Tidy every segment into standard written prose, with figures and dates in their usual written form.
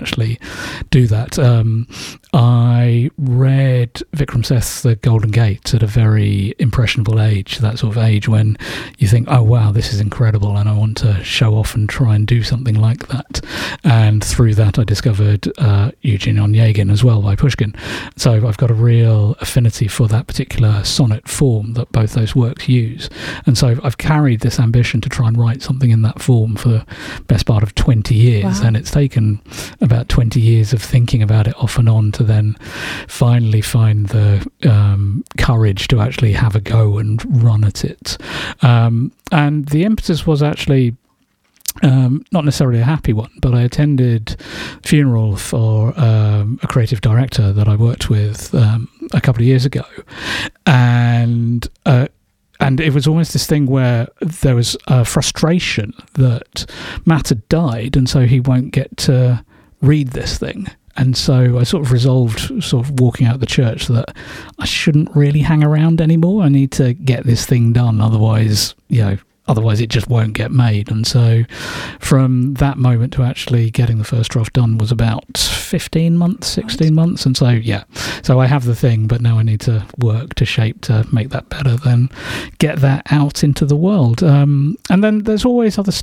actually do that. I read Vikram Seth's The Golden Gate at a very impressionable age, that sort of age when you think, oh wow, this is incredible and I want to show off and try and do something like that. And through that I discovered Eugene Onegin as well by Pushkin. So I've got a real affinity for that particular sonnet form that both those works use. And so I've carried this ambition to try and write something in that form for the best part of 20 years. Wow. And it's taken about 20 years of thinking about it off and on to then finally find the courage to actually have a go and run at it. And the impetus was actually not necessarily a happy one, but I attended a funeral for a creative director that I worked with a couple of years ago, and it was almost this thing where there was a frustration that Matt had died, and so he won't get to read this thing. And so I sort of resolved, sort of walking out the church, that I shouldn't really hang around anymore. I need to get this thing done, otherwise it just won't get made. And so from that moment to actually getting the first draft done was about 16 months. And so I have the thing, but now I need to work to shape to make that better, then get that out into the world. And then there's always other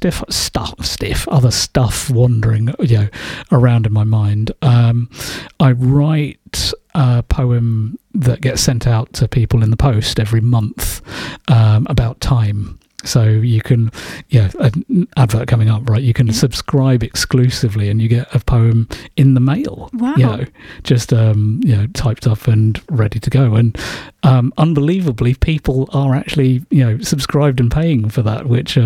other stuff wandering, around in my mind. I write a poem that gets sent out to people in the post every month about time. So you can, an advert coming up, right? You can subscribe exclusively and you get a poem in the mail. Wow. Just, typed up and ready to go. And unbelievably, people are actually, subscribed and paying for that, which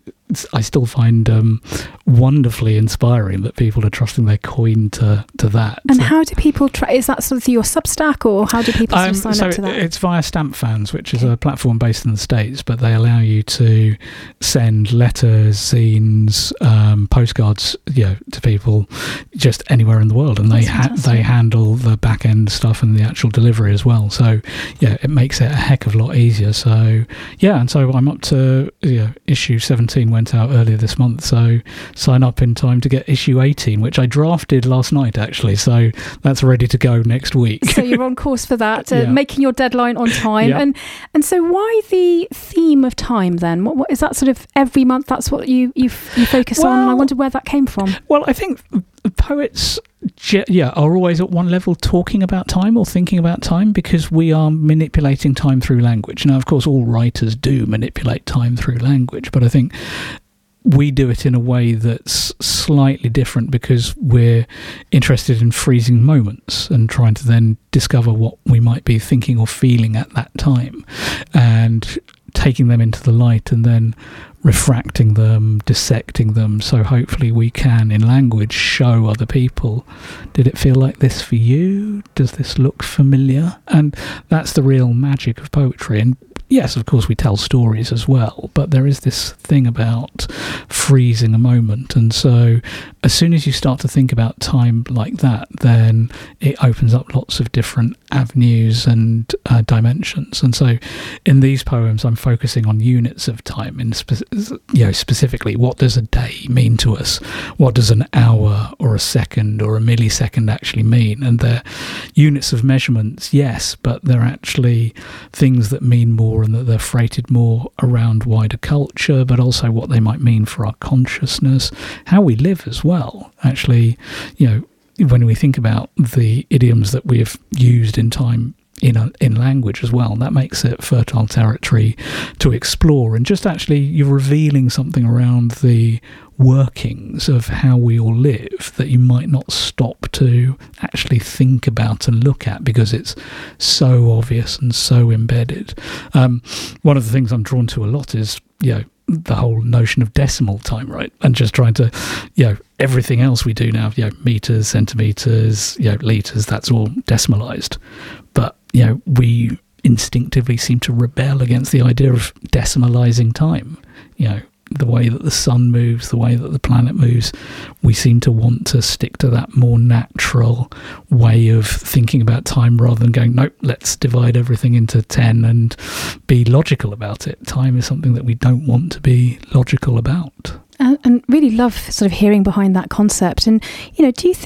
I still find wondervly inspiring that people are trusting their coin to that. And how do people try? Is that sort of your Substack, or how do people sign up to that? It's via Stamp Fans, which is a platform based in the States, but they allow you to send letters, zines, postcards, to people just anywhere in the world, and they handle the back end stuff and the actual delivery as well. So it makes it a heck of a lot easier. So and so I'm up to issue 17 went out earlier this month, so sign up in time to get issue 18, which I drafted last night actually, so that's ready to go next week. So you're on course for that, making your deadline on time. And so why the theme of time then? What is that, sort of every month that's what you focus on? And I wonder where that came from. Well, I think poets are always at one level talking about time or thinking about time, because we are manipulating time through language. Now, of course, all writers do manipulate time through language, but I think we do it in a way that's slightly different because we're interested in freezing moments and trying to then discover what we might be thinking or feeling at that time, and taking them into the light and then refracting them, dissecting them, so hopefully we can, in language, show other people, did it feel like this for you? Does this look familiar? And that's the real magic of poetry. And yes, of course, we tell stories as well, but there is this thing about freezing a moment. And so as soon as you start to think about time like that, then it opens up lots of different avenues and dimensions. And so in these poems, I'm focusing on units of time, in specifically, what does a day mean to us? What does an hour or a second or a millisecond actually mean? And they're units of measurements, yes, but they're actually things that mean more, and that they're freighted more around wider culture, but also what they might mean for our consciousness, how we live as well. Actually, when we think about the idioms that we have used in time in language as well, that makes it fertile territory to explore. And just actually, you're revealing something around the workings of how we all live that you might not stop to actually think about and look at, because it's so obvious and so embedded. One of the things I'm drawn to a lot is the whole notion of decimal time, right? And just trying to everything else we do now, meters, centimeters, liters, that's all decimalized. But we instinctively seem to rebel against the idea of decimalizing time. The way that the sun moves, the way that the planet moves, we seem to want to stick to that more natural way of thinking about time, rather than going, nope, let's divide everything into 10 and be logical about it. Time is something that we don't want to be logical about. And really love sort of hearing behind that concept. And, do you think